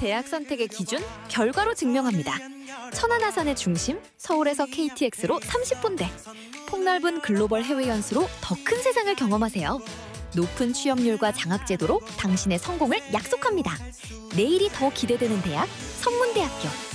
대학 선택의 기준, 결과로 증명합니다. 천안아산의 중심, 서울에서 KTX로 30분대. 폭넓은 글로벌 해외 연수로 더 큰 세상을 경험하세요. 높은 취업률과 장학제도로 당신의 성공을 약속합니다. 내일이 더 기대되는 대학, 성문대학교.